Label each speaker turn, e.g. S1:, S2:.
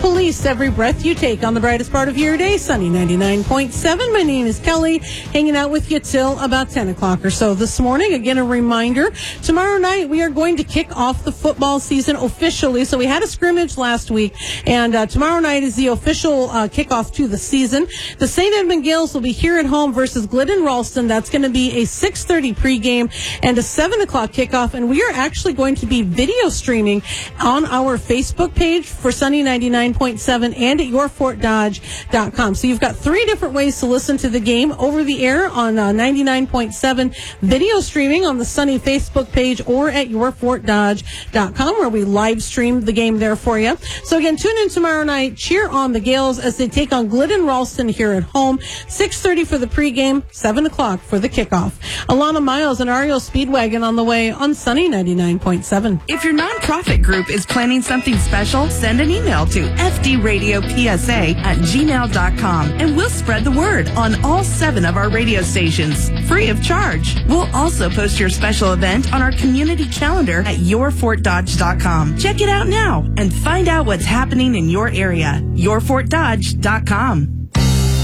S1: Police, every breath you take on the brightest part of your day. Sunny 99.7. My name is Kelly, hanging out with you till about 10 o'clock or so this morning. Again, a reminder, tomorrow night we are going to kick off the football season officially. So we had a scrimmage last week, and tomorrow night is the official kickoff to the season. The St. Edmund Gales will be here at home versus Glidden Ralston. That's going to be a 6:30 pregame and a 7 o'clock kickoff. And we are actually going to be video streaming on our Facebook page for Sunny 99.7 and at yourfortdodge.com. So you've got 3 different ways to listen to the game: over the air on 99.7, video streaming on the Sunny Facebook page, or at yourfortdodge.com, where we live stream the game there for you. So again, tune in tomorrow night, cheer on the Gales as they take on Glidden Ralston here at home. 6:30 for the pregame, 7 o'clock for the kickoff. Alana Miles and Ariel Speedwagon on the way on Sunny 99.7.
S2: If your nonprofit group is planning something special, send an email to fdradiopsa@gmail.com and we'll spread the word on all 7 of our radio stations, free of charge. We'll also post your special event on our community calendar at yourfortdodge.com. Check it out now and find out what's happening in your area. yourfortdodge.com.